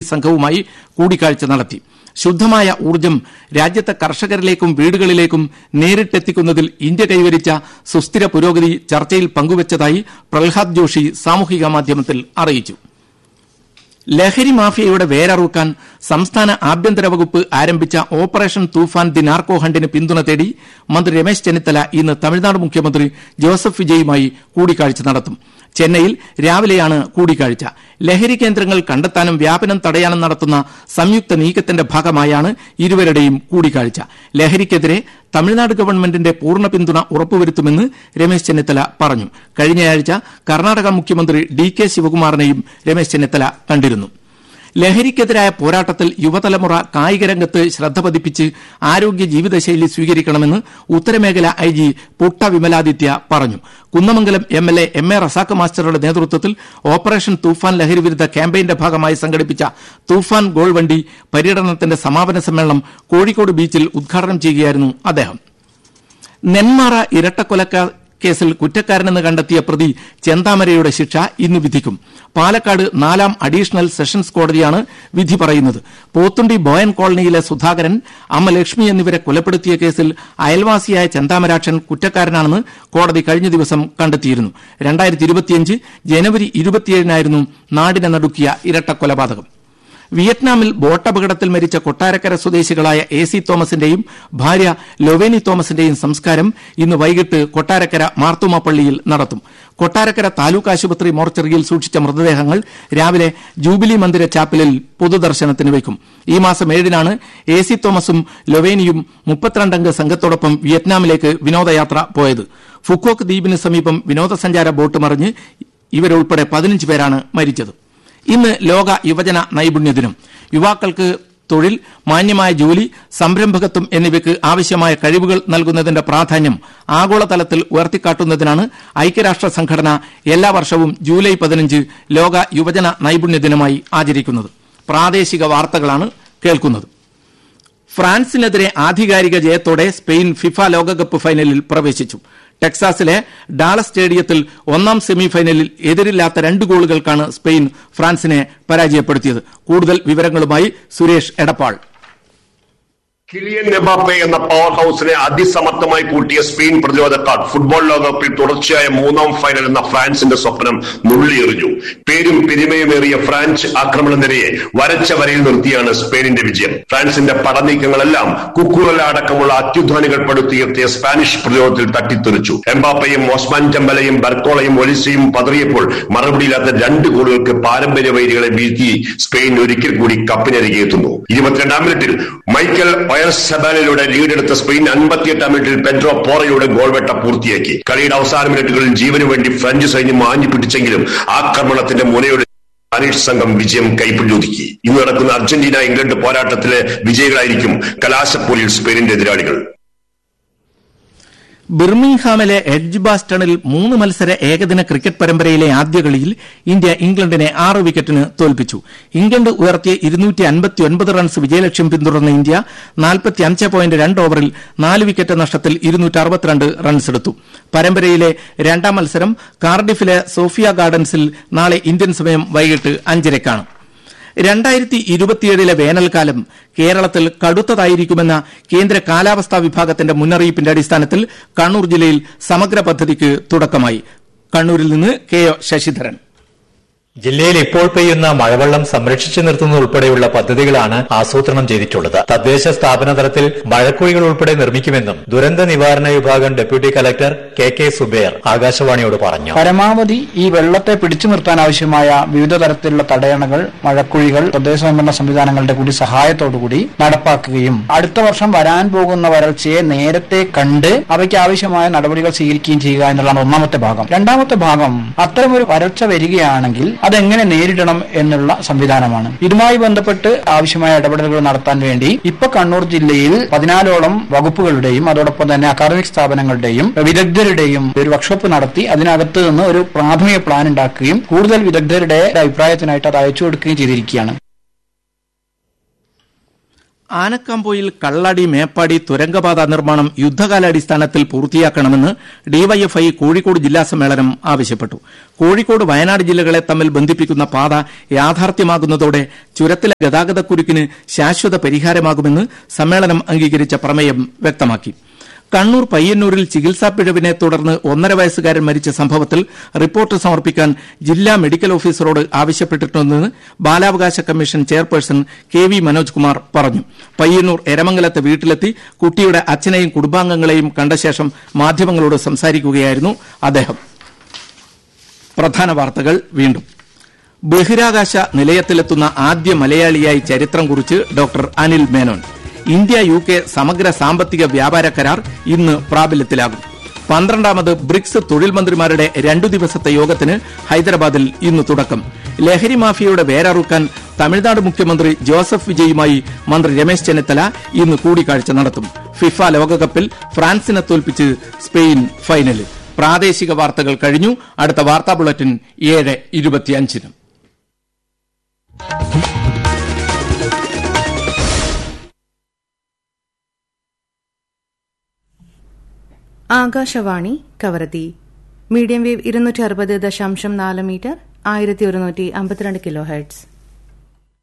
സംഘവുമായി കൂടിക്കാഴ്ച നടത്തി. ശുദ്ധമായ ഊർജ്ജം രാജ്യത്തെ കർഷകരിലേക്കും വീടുകളിലേക്കും നേരിട്ടെത്തിക്കുന്നതിൽ ഇന്ത്യ കൈവരിച്ച സുസ്ഥിര പുരോഗതി ചർച്ചയിൽ പങ്കുവച്ചതായി പ്രഹ്ലാദ് ജോഷി സാമൂഹിക മാധ്യമത്തിൽ അറിയിച്ചു. ലഹരി മാഫിയയുടെ വേരറുക്കാൻ സംസ്ഥാന ആഭ്യന്തര വകുപ്പ് ആരംഭിച്ച ഓപ്പറേഷൻ തൂഫാൻ ദി നാർക്കോ ഹണ്ടിന് പിന്തുണ തേടി മന്ത്രി രമേശ് ചെന്നിത്തല ഇന്ന് തമിഴ്നാട് മുഖ്യമന്ത്രി ജോസഫ് വിജയുമായി കൂടിക്കാഴ്ച നടത്തും. ചെന്നൈയിൽ രാവിലെയാണ് കൂടിക്കാഴ്ച. ലഹരി കേന്ദ്രങ്ങൾ കണ്ടെത്താനും വ്യാപനം തടയാനും നടത്തുന്ന സംയുക്ത നീക്കത്തിന്റെ ഭാഗമായാണ് ഇരുവരുടെയും കൂടിക്കാഴ്ച. ലഹരിക്കെതിരെ തമിഴ്നാട് ഗവൺമെന്റിന്റെ പൂർണ്ണ പിന്തുണ ഉറപ്പുവരുത്തുമെന്ന് രമേശ് ചെന്നിത്തല പറഞ്ഞു. കഴിഞ്ഞയാഴ്ച കർണാടക മുഖ്യമന്ത്രി DK ശിവകുമാറിനെയും രമേശ് ചെന്നിത്തല കണ്ടിരുന്നു. ലഹരിക്കെതിരായ പോരാട്ടത്തിൽ യുവതലമുറ കായികരംഗത്ത് ശ്രദ്ധ പതിപ്പിച്ച് ആരോഗ്യ ജീവിതശൈലി സ്വീകരിക്കണമെന്ന് ഉത്തരമേഖല IG പുട്ട വിമലാദിത്യ പറഞ്ഞു. കുന്നമംഗലം MLA MA റസാഖ് മാസ്റ്ററുടെ നേതൃത്വത്തിൽ ഓപ്പറേഷൻ തൂഫാൻ ലഹരിവിരുദ്ധ ക്യാമ്പയിന്റെ ഭാഗമായി സംഘടിപ്പിച്ച തൂഫാൻ ഗോൾ വണ്ടി പര്യടനത്തിന്റെ സമാപന സമ്മേളനം കോഴിക്കോട് ബീച്ചിൽ ഉദ്ഘാടനം ചെയ്യുകയായിരുന്നു അദ്ദേഹം. നെന്മാറ ഇരട്ടക്കൊലക്കേസിൽ കുറ്റക്കാരനെന്ന് കണ്ടെത്തിയ പ്രതി ചെന്താമരയുടെ ശിക്ഷ ഇന്ന് വിധിക്കും. പാലക്കാട് 4ാം അഡീഷണൽ സെഷൻസ് കോടതിയാണ് വിധി പറയുന്നത്. പോത്തുണ്ടി ബോയൻ കോളനിയിലെ സുധാകരൻ, അമ്മ ലക്ഷ്മി എന്നിവരെ കൊലപ്പെടുത്തിയ കേസിൽ അയൽവാസിയായ ചെന്താമരാക്ഷൻ കുറ്റക്കാരനാണെന്ന് കോടതി കഴിഞ്ഞ ദിവസം കണ്ടെത്തിയിരുന്നു. 2025 ജനുവരി 27-നായിരുന്നു നാടിനെ നടുക്കിയ ഇരട്ടക്കൊലപാതകം. വിയറ്റ്നാമിൽ ബോട്ടപകടത്തിൽ മരിച്ച കൊട്ടാരക്കര സ്വദേശികളായ AC തോമസിന്റെയും ഭാര്യ ലൊവേനി തോമസിന്റെയും സംസ്കാരം ഇന്ന് വൈകിട്ട് കൊട്ടാരക്കര മാർത്തോമ പള്ളിയിൽ നടത്തും. കൊട്ടാരക്കര താലൂക്ക് ആശുപത്രി മോർച്ചറിയിൽ സൂക്ഷിച്ച മൃതദേഹങ്ങൾ രാവിലെ ജൂബിലി മന്ദിര ചാപ്പലിൽ പൊതുദർശനത്തിന് വയ്ക്കും. ഈ മാസം 7-നാണ് AC തോമസും ലൊവേനിയും 32-അംഗ സംഘത്തോടൊപ്പം വിയറ്റ്നാമിലേക്ക് വിനോദയാത്ര പോയത്. ഫുക്കോക്ക് ദ്വീപിന് സമീപം വിനോദസഞ്ചാര ബോട്ട് മറിഞ്ഞ് ഇവരുൾപ്പെടെ 15 പേരാണ് മരിച്ചത്. ഇന്ന് ലോക യുവജന നൈപുണ്യ ദിനം. യുവാക്കൾക്ക് തൊഴിൽ, മാന്യമായ ജോലി, സംരംഭകത്വം എന്നിവയ്ക്ക് ആവശ്യമായ കഴിവുകൾ നൽകുന്നതിന്റെ പ്രാധാന്യം ആഗോളതലത്തിൽ ഉയർത്തിക്കാട്ടുന്നതിനാണ് ഐക്യരാഷ്ട്ര സംഘടന എല്ലാ വർഷവും ജൂലൈ 15 ലോക യുവജന നൈപുണ്യ ദിനമായി ആചരിക്കുന്നത്. പ്രാദേശിക വാർത്തകളാണ് കേൾക്കുന്നത്. ഫ്രാൻസിനെതിരെ ആധികാരിക ജയത്തോടെ സ്പെയിൻ ഫിഫ ലോകകപ്പ് ഫൈനലിൽ പ്രവേശിച്ചു. ടെക്സാസിലെ ഡാളസ് സ്റ്റേഡിയത്തിൽ 1-ാം സെമിഫൈനലിൽ എതിരില്ലാത്ത 2 ഗോളുകൾക്കാണ് സ്പെയിൻ ഫ്രാൻസിനെ പരാജയപ്പെടുത്തിയത്. കൂടുതൽ വിവരങ്ങളുമായി സുരേഷ് എടപ്പാൾ. കിലിയൻ എംബാപ്പെ എന്ന പവർ ഹൌസിനെ അതിസമർത്ഥമായി കൂട്ടിയ സ്പെയിൻ പ്രതിരോധക്കാർ ഫുട്ബോൾ ലോകകപ്പിൽ തുടർച്ചയായ 3-ാം ഫൈനൽ എന്ന ഫ്രാൻസിന്റെ സ്വപ്നം നുള്ളിയെറിഞ്ഞു. പേരും പെരുമയുമേറിയ ഫ്രാൻസ് ആക്രമണ നിരയെ വരച്ച വരയിൽ നിർത്തിയാണ് സ്പെയിനിന്റെ വിജയം. ഫ്രാൻസിന്റെ പടനീക്കങ്ങളെല്ലാം കുക്കുറല അടക്കമുള്ള അത്യുധാനികൾ പടുത്തുയർത്തിയ സ്പാനിഷ് പ്രതിരോധത്തിൽ തട്ടിത്തെറിച്ചു. എംബാപ്പയും ഓസ്മാൻ ടെമ്പലയും ബർക്കോളയും ഒലിസയും പതറിയപ്പോൾ മറുപടിയില്ലാത്ത 2 ഗോളുകൾക്ക് പാരമ്പര്യ വൈരികളെ വീഴ്ത്തി സ്പെയിൻ ഒരിക്കൽ കൂടി കപ്പിനരികെ എത്തുന്നു. 22-ാം മിനിറ്റിൽ മൈക്കൽ ഒയർസബാലിലൂടെ ലീഡെടുത്ത സ്പെയിൻ 58-ാം മിനിറ്റിൽ പെഡ്രോ പോറയുടെ ഗോൾവേട്ട പൂർത്തിയാക്കി. കളിയുടെ അവസാന മിനിറ്റുകളിൽ ജീവനു വേണ്ടി ഫ്രഞ്ച് സൈന്യം ആഞ്ഞു പിടിച്ചെങ്കിലും ആക്രമണത്തിന്റെ മുനയുടെ സ്പാനിഷ് സംഘം വിജയം കൈപ്പിടിയൊതുക്കി. ഇന്ന് നടക്കുന്ന അർജന്റീന ഇംഗ്ലണ്ട് പോരാട്ടത്തിലെ വിജയികളായിരിക്കും കലാശപ്പോരിൽ സ്പെയിനിന്റെ എതിരാളികൾ. ബിർമിംഗ്ഹാമിലെ എഡ്ജ്ബാസ്റ്റണിൽ 3 മത്സര ഏകദിന ക്രിക്കറ്റ് പരമ്പരയിലെ ആദ്യ കളിയിൽ ഇന്ത്യ ഇംഗ്ലണ്ടിനെ 6 വിക്കറ്റിന് തോൽപ്പിച്ചു. ഇംഗ്ലണ്ട് ഉയർത്തിയ 259 റൺസ് വിജയലക്ഷ്യം പിന്തുടർന്ന ഇന്ത്യ 45.2 ഓവറിൽ 4 വിക്കറ്റ് നഷ്ടത്തിൽ 262 റൺസെടുത്തു. പരമ്പരയിലെ 2-ാം മത്സരം കാർഡിഫിലെ സോഫിയ ഗാർഡൻസിൽ നാളെ ഇന്ത്യൻ സമയം വൈകിട്ട് 5:30-ക്കാണ്. 2027 വേനൽക്കാലം കേരളത്തിൽ കടുത്തതായിരിക്കുമെന്ന കേന്ദ്ര കാലാവസ്ഥാ വിഭാഗത്തിന്റെ മുന്നറിയിപ്പിന്റെ അടിസ്ഥാനത്തിൽ കണ്ണൂർ ജില്ലയിൽ സമഗ്ര പദ്ധതിക്ക് തുടക്കമായി. കണ്ണൂരിൽ നിന്ന് KO ശശിധരൻ. ജില്ലയിൽ ഇപ്പോൾ പെയ്യുന്ന മഴവെള്ളം സംരക്ഷിച്ചു നിർത്തുന്നതുൾപ്പെടെയുള്ള പദ്ധതികളാണ് ആസൂത്രണം ചെയ്തിട്ടുള്ളത്. തദ്ദേശ സ്ഥാപന തലത്തിൽ മഴക്കുഴികൾ ഉൾപ്പെടെ നിർമ്മിക്കുമെന്നും ദുരന്ത നിവാരണ വിഭാഗം ഡെപ്യൂട്ടി കലക്ടർ KK സുബേർ ആകാശവാണിയോട് പറഞ്ഞു. പരമാവധി ഈ വെള്ളത്തെ പിടിച്ചു നിർത്താൻ ആവശ്യമായ വിവിധ തരത്തിലുള്ള തടയണകൾ, മഴക്കുഴികൾ തദ്ദേശ സ്വയംഭരണ സംവിധാനങ്ങളുടെ കൂടി സഹായത്തോടുകൂടി നടപ്പാക്കുകയും അടുത്ത വർഷം വരാൻ പോകുന്ന വരൾച്ചയെ നേരത്തെ കണ്ട് അവയ്ക്ക് ആവശ്യമായ നടപടികൾ സ്വീകരിക്കുകയും ചെയ്യുക എന്നുള്ളതാണ് ഒന്നാമത്തെ ഭാഗം. രണ്ടാമത്തെ ഭാഗം അത്തരമൊരു വരൾച്ച വരികയാണെങ്കിൽ അതെങ്ങനെ നേരിടണം എന്നുള്ള സംവിധാനമാണ്. ഇതുമായി ബന്ധപ്പെട്ട് ആവശ്യമായ ഇടപെടലുകൾ നടത്താൻ വേണ്ടി ഇപ്പൊ കണ്ണൂർ ജില്ലയിൽ 14ഓളം വകുപ്പുകളുടെയും അതോടൊപ്പം തന്നെ അക്കാദമിക് സ്ഥാപനങ്ങളുടെയും വിദഗ്ധരുടെയും ഒരു വർക്ക്ഷോപ്പ് നടത്തി അതിനകത്ത് നിന്ന് ഒരു പ്രാഥമിക പ്ലാൻ ഉണ്ടാക്കുകയും കൂടുതൽ വിദഗ്ധരുടെ അഭിപ്രായത്തിനായിട്ട് അത് അയച്ചു കൊടുക്കുകയും ചെയ്തിരിക്കുകയാണ്. ആനക്കാംപൊയിൽ കള്ളാടി മേപ്പാടി തുരങ്കപാത നിർമ്മാണം യുദ്ധകാലാടിസ്ഥാനത്തിൽ പൂർത്തിയാക്കണമെന്ന് ഡിവൈഎഫ്ഐ കോഴിക്കോട് ജില്ലാ സമ്മേളനം ആവശ്യപ്പെട്ടു. കോഴിക്കോട് വയനാട് ജില്ലകളെ തമ്മിൽ ബന്ധിപ്പിക്കുന്ന പാത യാഥാർത്ഥ്യമാകുന്നതോടെ ചുരത്തിലെ ഗതാഗതക്കുരുക്കിന് ശാശ്വത പരിഹാരമാകുമെന്ന് സമ്മേളനം അംഗീകരിച്ച പ്രമേയം വ്യക്തമാക്കി. കണ്ണൂർ പയ്യന്നൂരിൽ ചികിത്സാ പിഴവിനെ തുടർന്ന് 1.5 വയസ്സുകാരൻ മരിച്ച സംഭവത്തിൽ റിപ്പോർട്ട് സമർപ്പിക്കാൻ ജില്ലാ മെഡിക്കൽ ഓഫീസറോട് ആവശ്യപ്പെട്ടിട്ടുണ്ടെന്ന് ബാലാവകാശ കമ്മീഷൻ ചെയർപേഴ്സൺ കെ.വി. മനോജ് കുമാർ പറഞ്ഞു. പയ്യന്നൂർ എരമംഗലത്തെ വീട്ടിലെത്തി കുട്ടിയുടെ അച്ഛനെയും കുടുംബാംഗങ്ങളെയും കണ്ട ശേഷം മാധ്യമങ്ങളോട് സംസാരിക്കുകയായിരുന്നു അദ്ദേഹം. പ്രധാന വാർത്തകൾ വീണ്ടും. ബഹിരാകാശ നിലയത്തിലെത്തുന്ന ആദ്യ മലയാളിയായി ചരിത്രം കുറിച്ച് doctor Anil Menon. India UK സമഗ്ര സാമ്പത്തിക വ്യാപാര കരാർ ഇന്ന് പ്രാബല്യത്തിലാകും. 12ാമത് ബ്രിക്സ് തൊഴിൽ മന്ത്രിമാരുടെ 2 ദിവസത്തെ യോഗത്തിന് ഹൈദരാബാദിൽ ഇന്ന് തുടക്കം. ലഹരി മാഫിയയുടെ വേരറുക്കാൻ തമിഴ്നാട് മുഖ്യമന്ത്രി ജോസഫ് വിജയുമായി മന്ത്രി രമേശ് ചെന്നിത്തല ഇന്ന് കൂടിക്കാഴ്ച നടത്തും. ഫിഫ ലോകകപ്പിൽ ഫ്രാൻസിനെ തോൽപ്പിച്ച് സ്പെയിൻ ഫൈനലിൽ. പ്രാദേശിക വാർത്തകൾ കഴിഞ്ഞു. അടുത്ത വാർത്താ bulletin 7:25. Akashvani Kavaratti. Medium wave 260.4 metre 1152 kilo hertz.